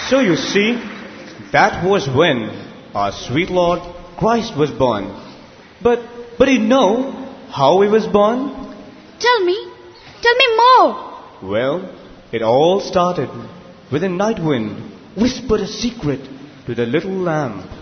So you see, that was when our sweet Lord Christ was born. But you know how he was born? Tell me more. Well, it all started when the night wind whispered a secret to the little lamb.